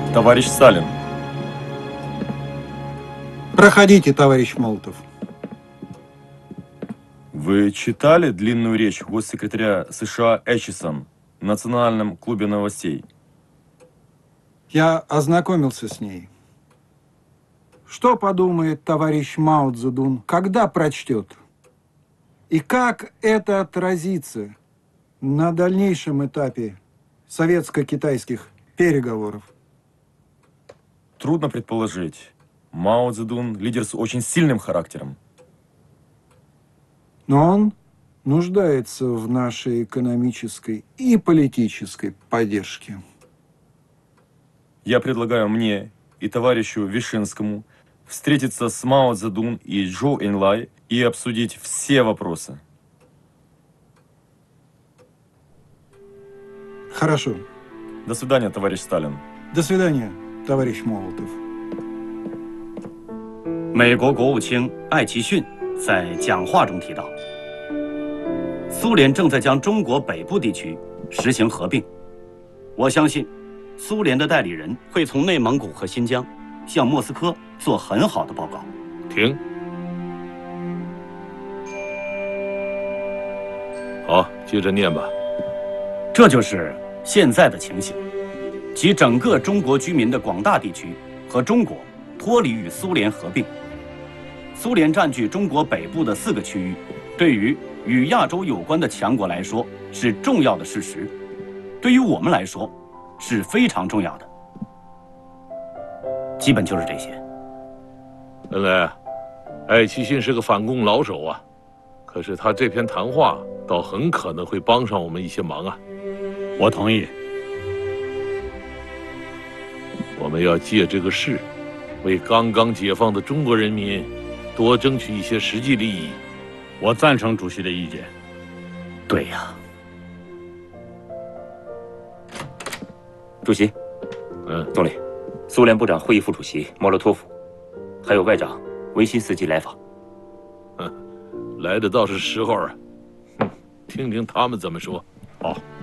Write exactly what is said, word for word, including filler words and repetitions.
Товарищ Сталин. Проходите, товарищ Молотов. Вы читали длинную речь госсекретаря США Эчисон в Национальном клубе новостей? Я ознакомился с ней. Что подумает товарищ Мао Цзэдун, когда прочтет? И как это отразится на дальнейшем этапе советско-китайских переговоров? Трудно предположить. Мао Цзэдун – лидер с очень сильным характером. Но он нуждается в нашей экономической и политической поддержке. Я предлагаю мне и товарищу Вишинскому встретиться с Мао Цзэдун и Чжоу Энлай и обсудить все вопросы. Хорошо. До свидания, товарищ Сталин. До свидания, товарищ Молотов. 美国国务卿艾奇逊在讲话中提到，苏联正在将中国北部地区实行合并。我相信，苏联的代理人会从内蒙古和新疆向莫斯科做很好的报告。 停。好，接着念吧。 这就是现在的情形，即整个中国居民的广大地区和中国脱离与苏联合并。苏联占据中国北部的四个区域，对于与亚洲有关的强国来说是重要的事实，对于我们来说是非常重要的。基本就是这些。 恩来，艾奇逊是个反共老手啊，可是他这篇谈话倒很可能会帮上我们一些忙啊。 我同意。 我们要借这个事，为刚刚解放的中国人民多争取一些实际利益。 我赞成主席的意见。对呀， 主席， 嗯， 总理，苏联部长会议副主席莫洛托夫，还有外长维辛斯基来访。 哼，来的倒是时候啊。哼，听听他们怎么说。 好。